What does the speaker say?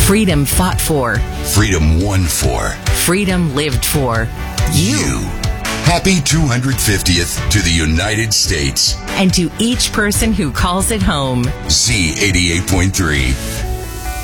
Freedom fought for. Freedom won for. Freedom lived for. You. Happy 250th to the United States. And to each person who calls it home. Z88.3.